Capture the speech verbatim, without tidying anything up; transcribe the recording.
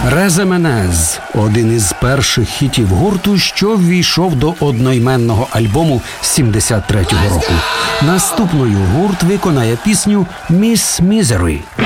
Резе Менез – один із перших хітів гурту, що ввійшов до одноіменного альбому сімдесят третього року. Наступною гурт виконає пісню «Miss Misery».